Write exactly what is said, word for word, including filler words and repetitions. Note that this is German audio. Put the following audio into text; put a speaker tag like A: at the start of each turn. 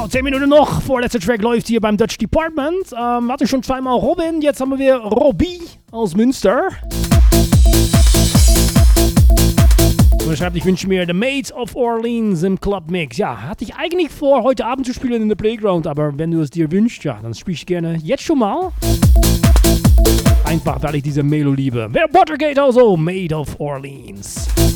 A: zehn Minuten noch. Vorletzter Track läuft hier beim Dutch Department. Ähm, hatte schon zweimal Robin, jetzt haben wir Robbie aus Münster. Und er schreibt, ich wünsche mir The Maids of Orleans im Club Mix. Ja, hatte ich eigentlich vor, heute Abend zu spielen in der Playground, aber wenn du es dir wünschst, ja, dann spiele ich gerne jetzt schon mal. Einfach, weil ich diese Melo liebe. Wer Watergate also, Maid of Orleans.